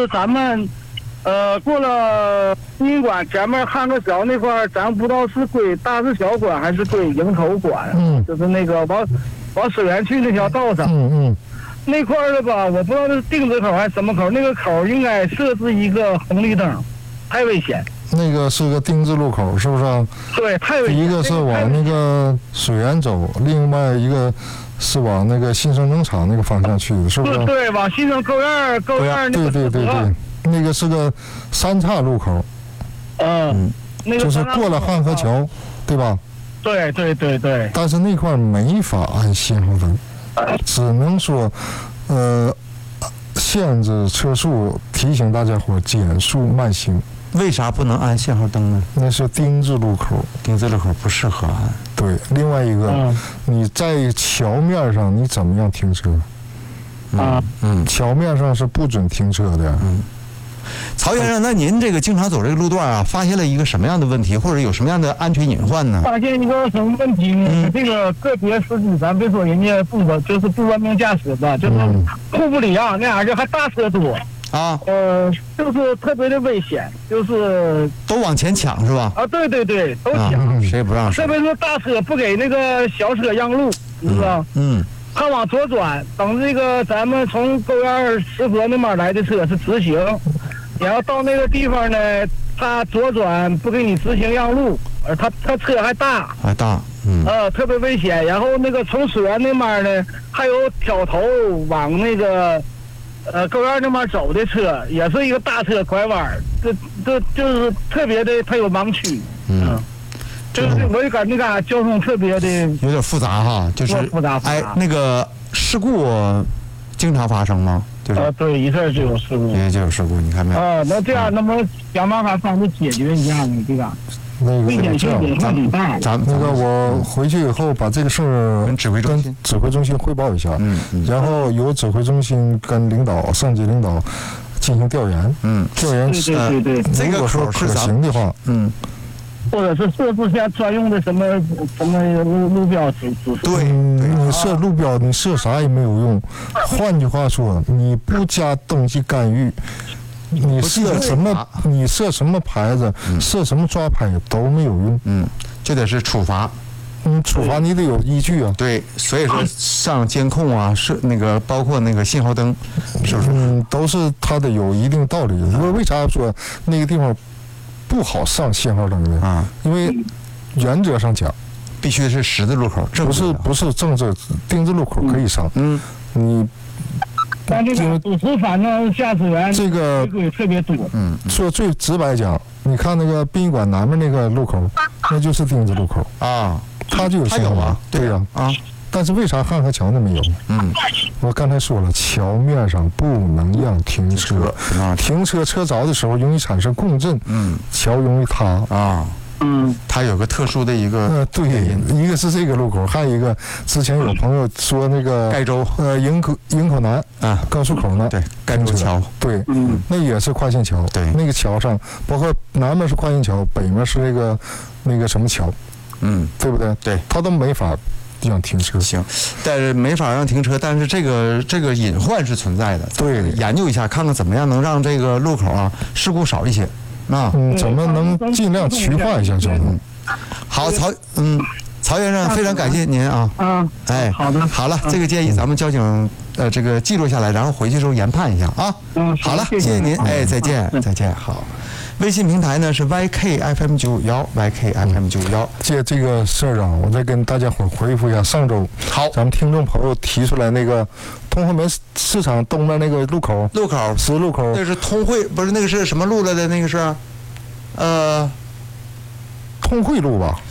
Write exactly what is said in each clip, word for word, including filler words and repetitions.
就是咱们，呃，过了宾馆前面汉克桥那块儿，咱不知道是归大石桥管还是归营头管。 嗯， 就是那个往往水源去那条道上。 嗯嗯。 那块儿的吧，我不知道是定子口还是什么口，那个口应该设置一个红绿灯，太危险。 那个是个丁字路口，是不是、啊？ 对，太危险。 一个是往那个水源走，另外一个是往那个新生农场那个方向去的，是不是？ 对，往新生沟院沟院那个。 对对对对，那个是个三岔路口。 嗯，那个就是过了汉河桥，对吧？ 对对对对。 但是那块没法安信号灯，只能说，呃，限制车速，提醒大家伙减速慢行。 为啥不能安信号灯呢？ 那是丁字路口， 丁字路口不适合安。 对，另外一个，嗯、你在桥面上你怎么样停车？ 啊， 嗯，桥面上是不准停车的。 嗯，曹先生，那您这个经常走这个路段啊，发现了一个什么样的问题，或者有什么样的安全隐患呢？ 发现一个什么问题呢？嗯、这个个别司机，咱别说人家不就是不文明驾驶吧，就是库布里亚那样就还大车多。 啊， 呃，就是特别的危险，就是都往前抢是吧？ 啊，对对对，都抢， 啊、谁也不让谁。 特别是大车不给那个小车让路，你知道？ 嗯， 他往左转，等这个咱们从沟院石河那边来的车是直行，然后到那个地方呢，他左转不给你直行让路，而他他车还大， 还大，嗯， 呃，特别危险。然后那个从水源那边呢，还有挑头往那个。呃，沟院那边走的车也是一个大车拐弯，这这就是特别的，它有盲区。 嗯， 就是我就感觉那交通特别的有点复杂哈，就是复杂复杂。 哎，那个事故经常发生吗？就是啊，对，一下就有事故， 也就有事故，你看没有？ 啊，那这样，那么想办法帮着解决一下呢，这个。 那个危险性也很大。 咱那个我回去以后把这个事儿跟指挥中心、 指挥中心汇报一下， 嗯嗯， 然后由指挥中心跟领导、上级领导进行调研， 嗯， 调研对对对对， 如果说可行的话， 嗯， 或者是设置下专用的什么什么路路标指指示。 对， 你设路标，你设啥也没有用。换句话说，你不加登记干预。你设什么？你设什么牌子？嗯、设什么抓拍都没有用。 嗯，就得是处罚。 嗯，处罚你得有依据啊。 对，所以说上监控啊，是那个包括那个信号灯，是不是？ 嗯，都是它得有一定道理。因为为啥说那个地方不好上信号灯呢？啊，因为原则上讲， 必须是十字路口， 不是不是正字丁字路口可以上。 嗯， 你。 但这个堵车反正驾驶员这个特别多。 嗯，说最直白讲，你看那个殡仪馆南面那个路口，那就是丁字路口啊， 它就有信号啊，对呀啊。但是为啥汉河桥那没有？ 嗯， 我刚才说了，桥面上不能让停车，停车车着的时候容易产生共振，嗯，桥容易塌啊。 嗯， 它有个特殊的一个呃，对，一个是这个路口，还有一个之前有朋友说那个盖州呃营口营口南啊高速口呢， 对，盖州桥， 对，嗯，那也是跨线桥， 对， 那个桥上包括南面是跨线桥，北面是那个那个什么桥， 嗯， 对不对？ 对， 它都没法让停车， 行，但是没法让停车，但是这个这个隐患是存在的， 对， 研究一下看看怎么样能让这个路口啊事故少一些。那嗯，怎么能尽量渠化一下交通？ 好，曹嗯，曹先生非常感谢您啊。 嗯， 哎， 好的， 好了，这个建议咱们交警呃这个记录下来，然后回去之后研判一下啊。 嗯， 好了，谢谢您，哎，再见，再见，好。微信平台呢是 Y K F M 九五幺 Y K F M 九五幺。 借这个事儿啊，我再跟大家伙回复一下，上周好， 咱们听众朋友提出来那个通惠门市场东面那个路口， 路口十字路口， 那是通惠，不是那个是什么路来的？那个是，呃， 通惠路吧？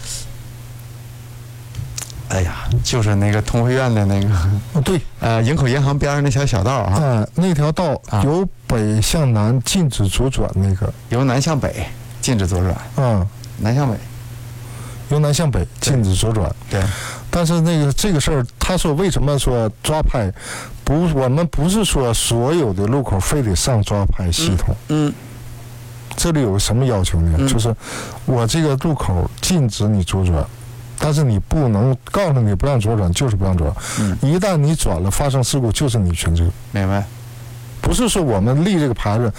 哎呀，就是那个通惠院的那个， 哦对， 呃，营口银行边上那条小道啊， 嗯，那条道由北向南禁止左转，那个由南向北禁止左转， 嗯， 南向北， 由南向北禁止左转， 对。 但是那个这个事儿，他说为什么说抓拍，不，我们不是说所有的路口非得上抓拍系统， 嗯，嗯这里有什么要求呢？嗯、就是我这个路口禁止你左转。但是你不能告诉你不让左转，就是不让左转。嗯，一旦你转了，发生事故就是你全责。 明白？ 不是说我们立这个牌子